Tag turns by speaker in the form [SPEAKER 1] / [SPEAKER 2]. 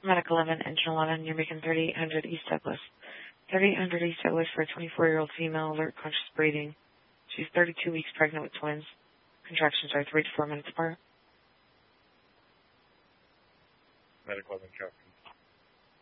[SPEAKER 1] Medic 11, Engine 11, you're making 3800 East Douglas. 3800 East Douglas for a 24-year-old female, alert, conscious breathing. She's 32 weeks pregnant with twins. Contractions are 3 to 4 minutes apart.
[SPEAKER 2] Medic 11, copy.